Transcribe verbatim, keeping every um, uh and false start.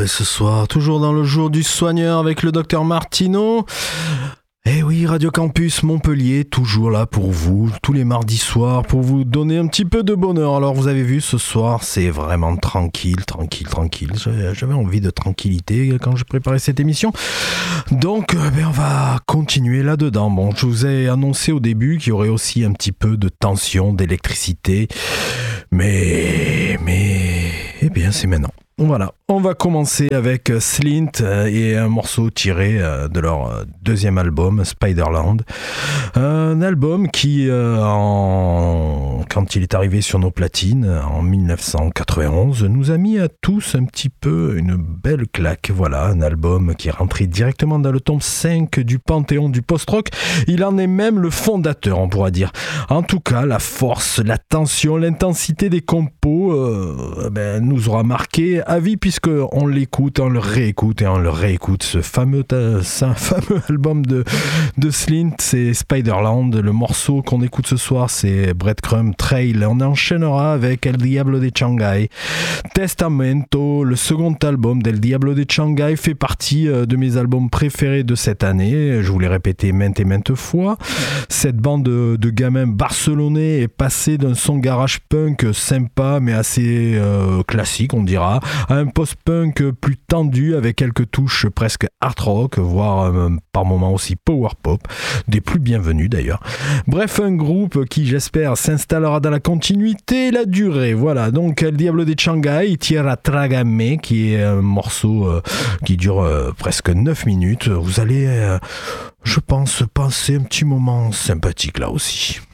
et ce soir, toujours dans le jour du soigneur avec le docteur Martino. Eh oui, Radio Campus Montpellier, toujours là pour vous, tous les mardis soirs, pour vous donner un petit peu de bonheur. Alors vous avez vu, ce soir, c'est vraiment tranquille, tranquille, tranquille. J'avais envie de tranquillité quand j'ai préparé cette émission. Donc, ben, on va continuer là-dedans. Bon, je vous ai annoncé au début qu'il y aurait aussi un petit peu de tension, d'électricité. Mais, mais, eh bien, c'est maintenant. Voilà, on va commencer avec Slint et un morceau tiré de leur deuxième album, Spiderland. Un album qui, euh, en... quand il est arrivé sur nos platines en dix-neuf cent quatre-vingt-onze, nous a mis à tous un petit peu une belle claque. Voilà, un album qui est rentré directement dans le tome cinq du panthéon du post-rock. Il en est même le fondateur, on pourra dire. En tout cas, la force, la tension, l'intensité des compos euh, ben, nous aura marqué à vie, puisqu'on l'écoute, on le réécoute et on le réécoute. Ce fameux, ce fameux album de, de Slint, c'est Spiderland. Le morceau qu'on écoute ce soir, c'est Breadcrumb Trail. On enchaînera avec El Diablo de Shanghai. Testamento, le second album d'El Diablo de Shanghai, fait partie de mes albums préférés de cette année. Je vous l'ai répété maintes et maintes fois. Cette bande de, de gamins barcelonais est passée d'un son garage punk sympa, mais assez euh, classique, on dira, à un post-punk plus tendu avec quelques touches presque art rock, voire euh, par moments aussi power pop, des plus bienvenus d'ailleurs. Bref, un groupe qui, j'espère, s'installera dans la continuité et la durée. Voilà, donc El Diablo de Shanghai, Tierra Trágame, qui est un morceau euh, qui dure euh, presque neuf minutes. Vous allez, euh, je pense, passer un petit moment sympathique là aussi.